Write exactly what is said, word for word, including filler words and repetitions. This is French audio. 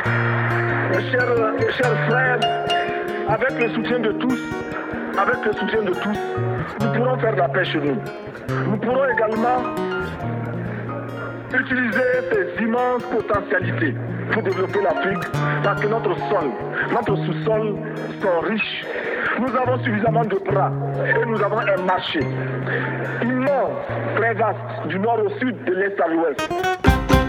Mes chers, mes chers frères, avec le soutien de tous, avec le soutien de tous, nous pourrons faire la paix chez nous. Nous pourrons également utiliser ces immenses potentialités pour développer l'Afrique, parce que notre sol, notre sous-sol sont riches. Nous avons suffisamment de bras et nous avons un marché immense, très vaste, du nord au sud, de l'est à l'ouest.